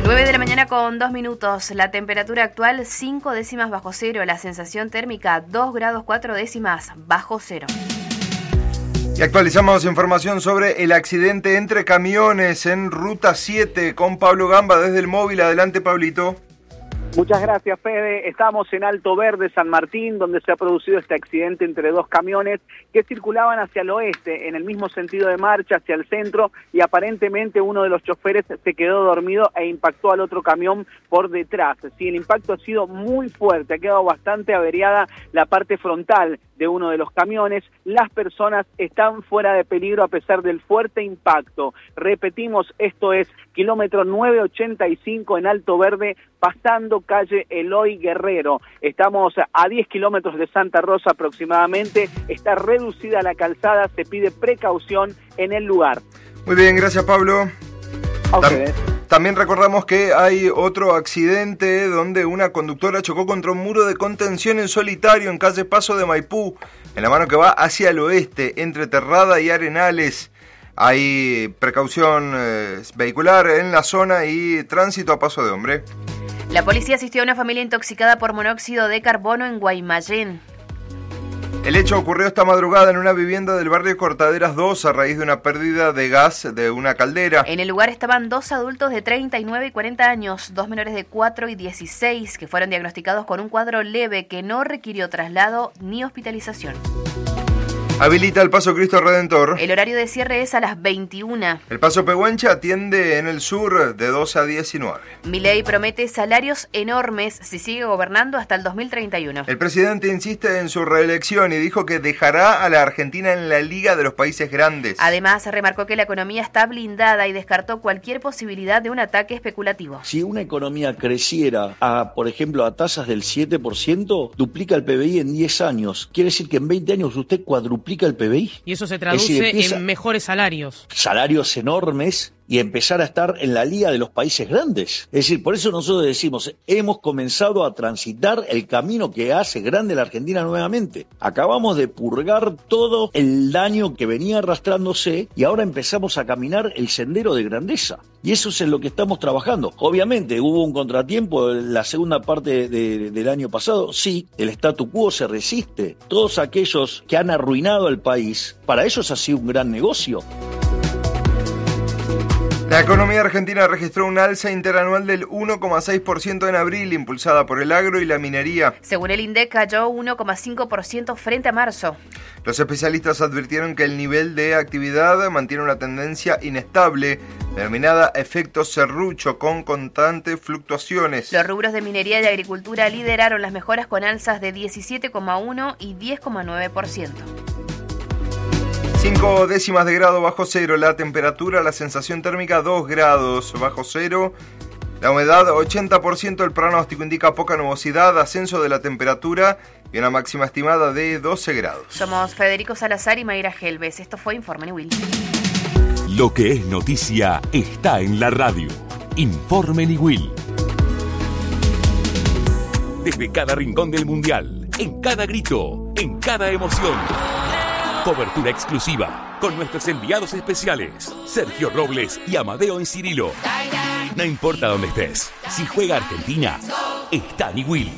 9 de la mañana con 2 minutos. La temperatura actual 5 décimas bajo cero. La sensación térmica 2 grados 4 décimas bajo cero. Y actualizamos información sobre el accidente entre camiones en Ruta 7 con Pablo Gamba desde el móvil. Adelante, Pablito. Muchas gracias, Fede. Estamos en Alto Verde, San Martín, donde se ha producido este accidente entre dos camiones que circulaban hacia el oeste, en el mismo sentido de marcha, hacia el centro, y aparentemente uno de los choferes se quedó dormido e impactó al otro camión por detrás. Sí, el impacto ha sido muy fuerte, ha quedado bastante averiada la parte frontal de uno de los camiones. Las personas están fuera de peligro a pesar del fuerte impacto. Repetimos, esto es kilómetro 985 en Alto Verde, pasando calle Eloy Guerrero. Estamos a 10 kilómetros de Santa Rosa aproximadamente. Está reducida la calzada, se pide precaución en el lugar. Muy bien, gracias, Pablo. A ustedes. También recordamos que hay otro accidente donde una conductora chocó contra un muro de contención en solitario en calle Paso de Maipú, en la mano que va hacia el oeste, entre Terrada y Arenales. Hay precaución vehicular en la zona y tránsito a paso de hombre. La policía asistió a una familia intoxicada por monóxido de carbono en Guaymallén. El hecho ocurrió esta madrugada en una vivienda del barrio Cortaderas 2 a raíz de una pérdida de gas de una caldera. En el lugar estaban 2 adultos de 39 y 40 años, 2 menores de 4 y 16, que fueron diagnosticados con un cuadro leve que no requirió traslado ni hospitalización. Habilita el Paso Cristo Redentor. El horario de cierre es a las 21. El Paso Pehuenche atiende en el sur de 12 a 19. Milei promete salarios enormes si sigue gobernando hasta el 2031. El presidente insiste en su reelección y dijo que dejará a la Argentina en la Liga de los Países Grandes. Además, remarcó que la economía está blindada y descartó cualquier posibilidad de un ataque especulativo. Si una economía creciera, por ejemplo, a tasas del 7%, duplica el PBI en 10 años. Quiere decir que en 20 años usted cuadruplica el PBI. Y eso se traduce en mejores salarios. Salarios enormes y empezar a estar en la liga de los países grandes. Es decir, por eso nosotros decimos, hemos comenzado a transitar el camino que hace grande la Argentina nuevamente. Acabamos de purgar todo el daño que venía arrastrándose y ahora empezamos a caminar el sendero de grandeza. Y eso es en lo que estamos trabajando. Obviamente hubo un contratiempo en la segunda parte del año pasado. Sí, el statu quo se resiste. Todos aquellos que han arruinado al país, para ellos ha sido un gran negocio. La economía argentina registró un alza interanual del 1,6% en abril, impulsada por el agro y la minería. Según el INDEC, cayó 1,5% frente a marzo. Los especialistas advirtieron que el nivel de actividad mantiene una tendencia inestable, denominada efecto serrucho, con constantes fluctuaciones. Los rubros de minería y agricultura lideraron las mejoras con alzas de 17,1% y 10,9%. 5 décimas de grado bajo cero, la temperatura, la sensación térmica 2 grados bajo cero, la humedad 80%, el pronóstico indica poca nubosidad, ascenso de la temperatura y una máxima estimada de 12 grados. Somos Federico Salazar y Mayra Gelbes. Esto fue Informe Niwil. Lo que es noticia está en la radio. Informe Niwil. Desde cada rincón del mundial, en cada grito, en cada emoción. Cobertura exclusiva con nuestros enviados especiales, Sergio Robles y Amadeo Encirilo. No importa dónde estés, si juega Argentina, está Niwil.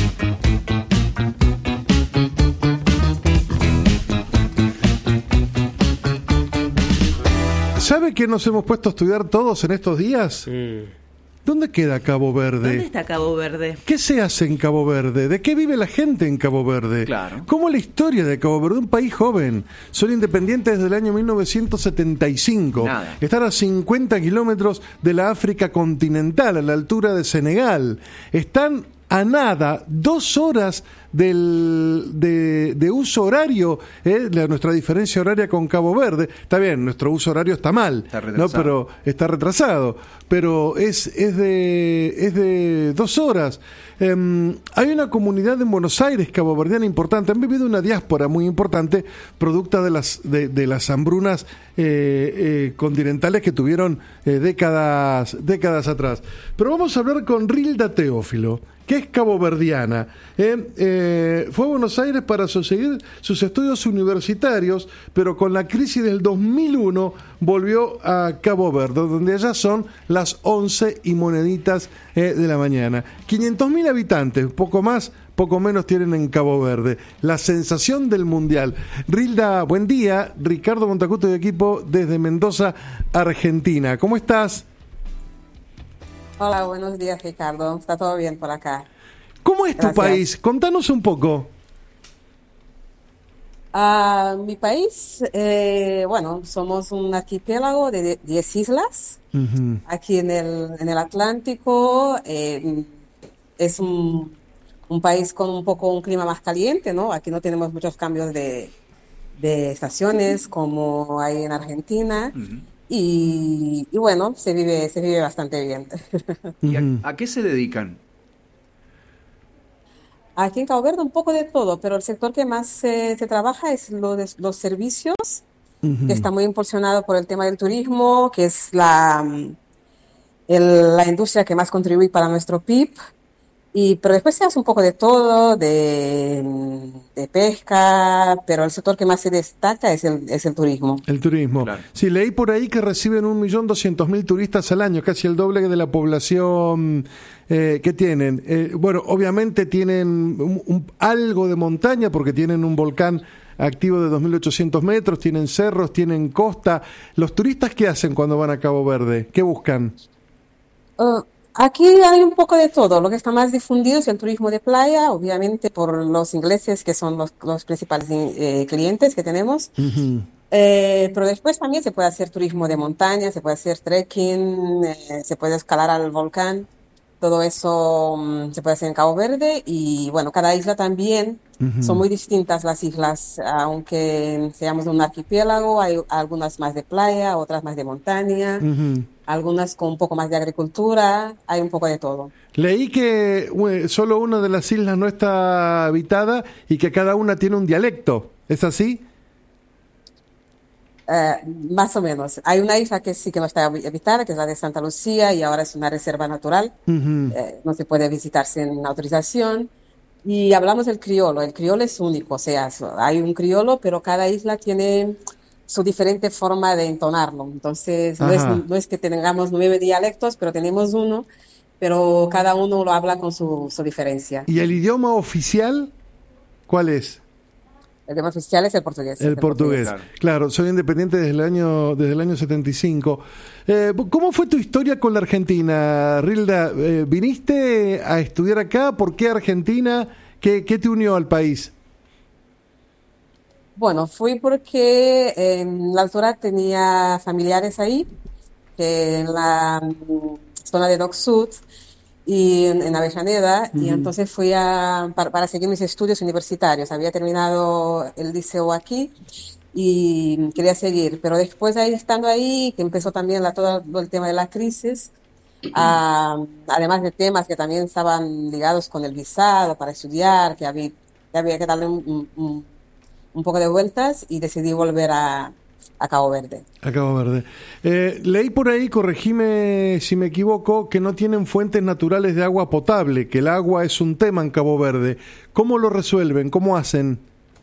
¿Sabe qué nos hemos puesto a estudiar todos en estos días? ¿Dónde queda Cabo Verde? ¿Dónde está Cabo Verde? ¿Qué se hace en Cabo Verde? ¿De qué vive la gente en Cabo Verde? Claro. ¿Cómo es la historia de Cabo Verde? Un país joven. Son independientes desde el año 1975. Nada. Están a 50 kilómetros de la África continental, a la altura de Senegal. Están a nada, 2 horas de uso horario, nuestra diferencia horaria con Cabo Verde. Está bien, nuestro uso horario está mal, ¿no? Pero está retrasado, pero es de 2 horas. Hay una comunidad en Buenos Aires caboverdiana importante. Han vivido una diáspora muy importante, producto de las hambrunas continentales que tuvieron décadas atrás. Pero vamos a hablar con Rilda Teófilo. que es caboverdiana. Fue a Buenos Aires para seguir sus estudios universitarios, pero con la crisis del 2001 volvió a Cabo Verde, donde allá son las 11 y moneditas de la mañana. 500.000 habitantes, poco más, poco menos tienen en Cabo Verde. La sensación del Mundial. Rilda, buen día. Ricardo Montacuto de equipo desde Mendoza, Argentina. ¿Cómo estás? Hola, buenos días, Ricardo. Está todo bien por acá. ¿Cómo es tu país? Contanos un poco. Mi país, bueno, somos un archipiélago de 10 islas. Uh-huh. Aquí en el Atlántico. Es un país con un clima más caliente, ¿no? Aquí no tenemos muchos cambios de estaciones como hay en Argentina. Uh-huh. Y bueno, se vive bastante bien. ¿Y a qué se dedican? Aquí en Cabo Verde un poco de todo, pero el sector que más se trabaja es los servicios, que está muy impulsionado por el tema del turismo, que es la industria que más contribuye para nuestro PIB. Pero después se hace un poco de todo, de pesca, pero el sector que más se destaca es el turismo. El turismo. Claro. Sí, leí por ahí que reciben 1.200.000 turistas al año, casi el doble de la población que tienen. Bueno, obviamente tienen algo de montaña porque tienen un volcán activo de 2.800 metros, tienen cerros, tienen costa. ¿Los turistas qué hacen cuando van a Cabo Verde? ¿Qué buscan? Aquí hay un poco de todo. Lo que está más difundido es el turismo de playa, obviamente por los ingleses, que son los principales clientes que tenemos. Uh-huh. Pero después también se puede hacer turismo de montaña, se puede hacer trekking, se puede escalar al volcán. Todo eso se puede hacer en Cabo Verde y, bueno, cada isla también. Uh-huh. Son muy distintas las islas, aunque seamos de un archipiélago, hay algunas más de playa, otras más de montaña. Uh-huh. Algunas con un poco más de agricultura, hay un poco de todo. Leí que solo una de las islas no está habitada y que cada una tiene un dialecto, ¿es así? Más o menos. Hay una isla que sí que no está habitada, que es la de Santa Lucía, y ahora es una reserva natural. Uh-huh. No se puede visitar sin autorización. Y hablamos del criollo. El criollo es único, o sea, hay un criollo, pero cada isla tiene su diferente forma de entonarlo. Entonces, no es que tengamos 9 dialectos, pero tenemos uno, pero cada uno lo habla con su diferencia. ¿Y el idioma oficial cuál es? El idioma oficial es el portugués. El portugués, claro. Soy independiente desde el año 75. ¿Cómo fue tu historia con la Argentina, Rilda? ¿Viniste a estudiar acá? ¿Por qué Argentina? ¿Qué te unió al país? Bueno, fui porque en la altura tenía familiares ahí, en la zona de Dock Sud y en Avellaneda, y entonces fui para seguir mis estudios universitarios. Había terminado el liceo aquí y quería seguir, pero después estando ahí, que empezó también todo el tema de la crisis, además de temas que también estaban ligados con el visado para estudiar, que había que darle un poco de vueltas y decidí volver a Cabo Verde. A Cabo Verde. Leí por ahí, corregime si me equivoco, que no tienen fuentes naturales de agua potable, que el agua es un tema en Cabo Verde. ¿Cómo lo resuelven? ¿Cómo hacen?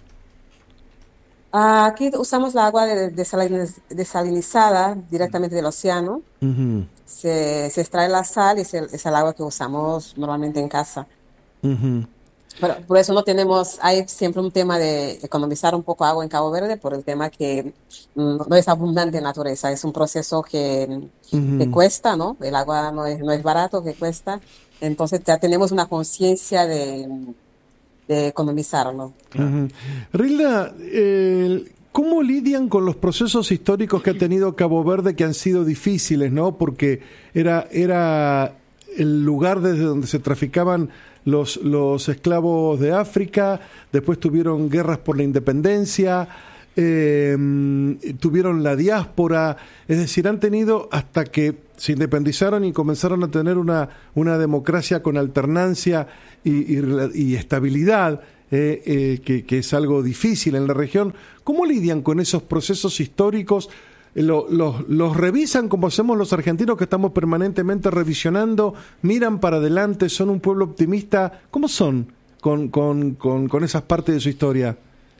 Aquí usamos la agua desalinizada directamente del océano. Uh-huh. Se extrae la sal y es el agua que usamos normalmente en casa. Uh-huh. Pero por eso hay siempre un tema de economizar un poco agua en Cabo Verde, por el tema que no es abundante en naturaleza, es un proceso que cuesta, ¿no? El agua no es barato, que cuesta. Entonces ya tenemos una conciencia de economizarlo. Uh-huh. Rilda, ¿cómo lidian con los procesos históricos que ha tenido Cabo Verde, que han sido difíciles, ¿no? Porque era el lugar desde donde se traficaban los esclavos de África, después tuvieron guerras por la independencia, tuvieron la diáspora, es decir, han tenido hasta que se independizaron y comenzaron a tener una democracia con alternancia y estabilidad, que es algo difícil en la región. ¿Cómo lidian con esos procesos históricos los revisan como hacemos los argentinos, que estamos permanentemente revisionando, miran para adelante, son un pueblo optimista. ¿Cómo son con esas partes de su historia?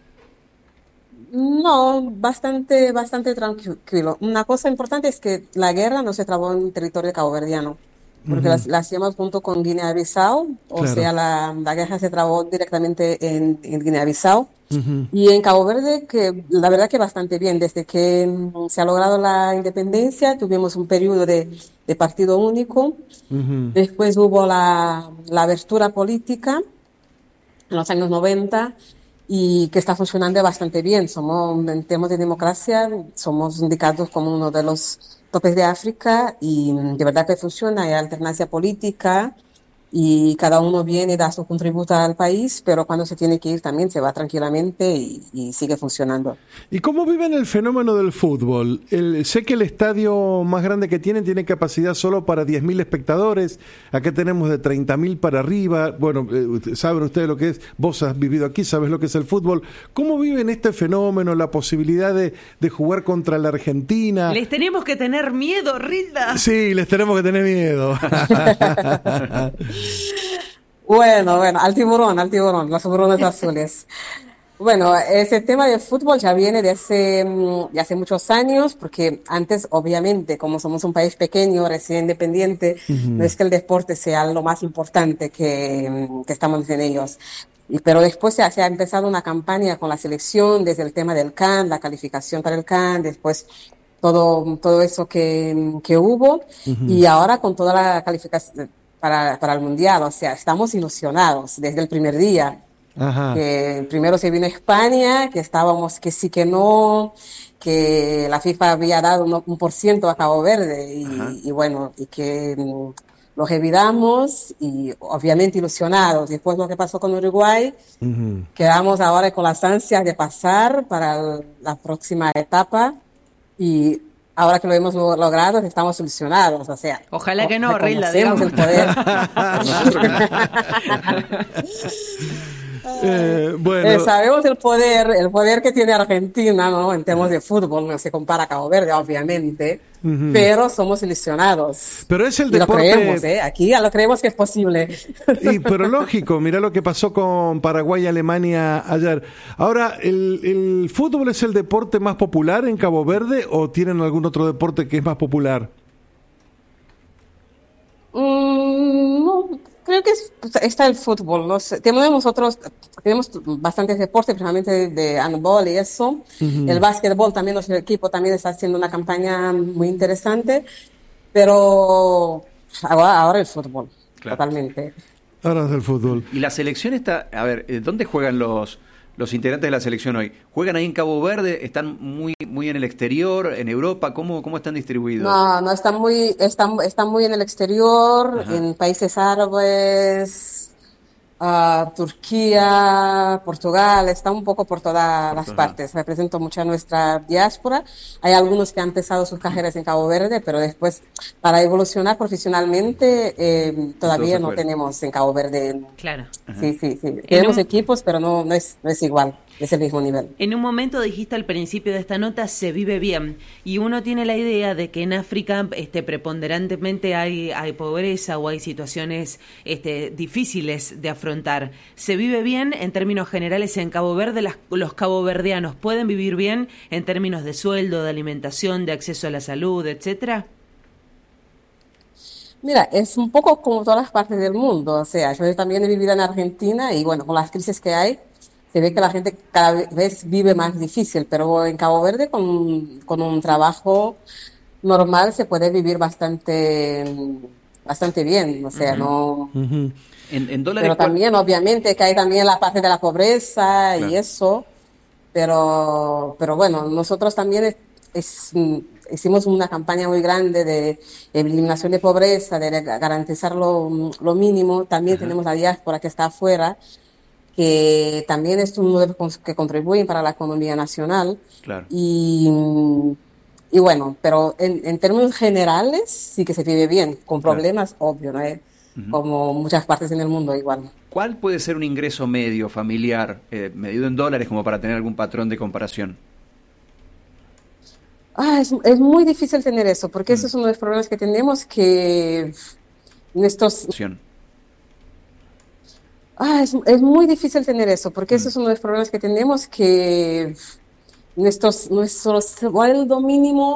No, bastante tranquilo. Una cosa importante es que la guerra no se trabó en territorio caboverdiano, porque la hacíamos junto con Guinea-Bissau, sea, la guerra se trabó directamente en Guinea-Bissau. Y en Cabo Verde, que la verdad que bastante bien. Desde que se ha logrado la independencia, tuvimos un periodo de partido único. Después hubo la abertura política en los años 90 y que está funcionando bastante bien. En temas de democracia, somos indicados como uno de los topes de África y de verdad que funciona. Hay alternancia política y cada uno viene y da su contributo al país, pero cuando se tiene que ir también se va tranquilamente y sigue funcionando. ¿Y cómo viven el fenómeno del fútbol? Sé que el estadio más grande que tiene capacidad solo para 10.000 espectadores, acá tenemos de 30.000 para arriba. Bueno, saben ustedes lo que es, vos has vivido aquí, sabes lo que es el fútbol. ¿Cómo viven este fenómeno, la posibilidad de jugar contra la Argentina? Les tenemos que tener miedo, Rilda. Sí, les tenemos que tener miedo. Bueno, al tiburón, los tiburones azules. Bueno, ese tema del fútbol ya viene de hace muchos años, porque antes, obviamente, como somos un país pequeño, recién independiente, no es que el deporte sea lo más importante que estamos en ellos. Pero después se ha empezado una campaña con la selección, desde el tema del CAN, la calificación para el CAN, después todo eso que hubo, y ahora con toda la calificación para el Mundial, o sea, estamos ilusionados desde el primer día. Que primero se vino a España, que estábamos que sí que no, que la FIFA había dado un 1% a Cabo Verde y bueno, y que los evitamos y obviamente ilusionados. Después lo que pasó con Uruguay, quedamos ahora con las ansias de pasar para la próxima etapa y ahora que lo hemos logrado, estamos ilusionados, o sea... Ojalá que no, Rilda, digamos. El poder. Bueno. Sabemos el poder que tiene Argentina, ¿no? En temas de fútbol, no se compara a Cabo Verde, obviamente, pero somos ilusionados. Pero es el deporte... Lo creemos, aquí ya lo creemos que es posible. Pero lógico, mirá lo que pasó con Paraguay y Alemania ayer. Ahora, ¿el fútbol es el deporte más popular en Cabo Verde o tienen algún otro deporte que es más popular? No, creo que está el fútbol. Tenemos bastantes deportes, principalmente de handball y eso. El básquetbol también, nuestro equipo también está haciendo una campaña muy interesante, pero ahora el fútbol, totalmente. Ahora es el fútbol. Y la selección está, a ver, ¿dónde juegan los integrantes de la selección hoy? ¿Juegan ahí en Cabo Verde? ¿Están muy en el exterior, en Europa? ¿Cómo están distribuidos? No, están muy en el exterior, en países árabes, Turquía, Portugal, está un poco por todas las partes. Represento mucho a nuestra diáspora. Hay algunos que han empezado sus carreras en Cabo Verde, pero después, para evolucionar profesionalmente, todavía no tenemos en Cabo Verde. Claro. Sí. Tenemos equipos, pero no es igual. Es el mismo nivel. En un momento dijiste al principio de esta nota, se vive bien, y uno tiene la idea de que en África preponderantemente hay pobreza o hay situaciones difíciles de afrontar. ¿Se vive bien en términos generales en Cabo Verde? ¿Los caboverdianos pueden vivir bien en términos de sueldo, de alimentación, de acceso a la salud, etcétera? Mira, es un poco como todas las partes del mundo. O sea, yo también he vivido en Argentina y bueno, con las crisis que hay, se ve que la gente cada vez vive más difícil, pero en Cabo Verde con un trabajo normal se puede vivir bastante bien, o sea, no... En dólares, pero también, obviamente, que hay también la parte de la pobreza y eso, pero bueno, nosotros también hicimos una campaña muy grande de eliminación de pobreza, de garantizar lo mínimo. También tenemos la diáspora que está afuera, que también es uno de los que contribuyen para la economía nacional. Claro. Y bueno, pero en términos generales sí que se vive bien, con problemas, obvio, ¿no? Como muchas partes en el mundo igual. ¿Cuál puede ser un ingreso medio familiar, medido en dólares, como para tener algún patrón de comparación? Es muy difícil tener eso, porque ese es uno de los problemas que tenemos, que nuestros... es muy difícil tener eso, porque ese es uno de los problemas que tenemos, que nuestro sueldo mínimo